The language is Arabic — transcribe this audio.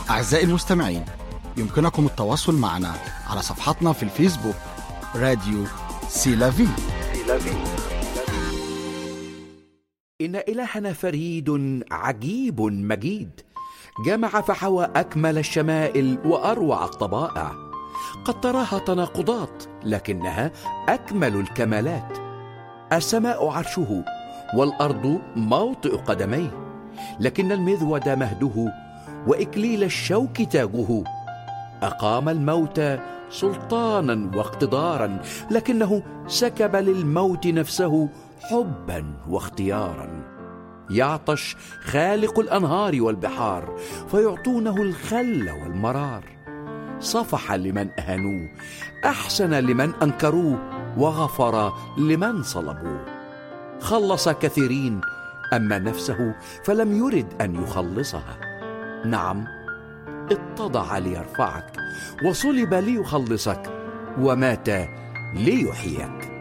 أعزائي المستمعين، يمكنكم التواصل معنا على صفحتنا في الفيسبوك راديو سيلافي. إن إلهنا فريد عجيب مجيد، جمع فحوى أكمل الشمائل وأروع الطبائع. قد تراها تناقضات لكنها أكمل الكمالات. السماء عرشه والأرض موطئ قدميه، لكن المذود مهده وإكليل الشوك تاجه. أقام الموت سلطانا واقتدارا، لكنه سكب للموت نفسه حبا واختيارا. يعطش خالق الأنهار والبحار فيعطونه الخل والمرار. صفح لمن أهانوه، أحسن لمن أنكروه، وغفر لمن صلبوه. خلص كثيرين، أما نفسه فلم يرد أن يخلصها. نعم، اتضع ليرفعك، وصلب ليخلصك، ومات ليحييك.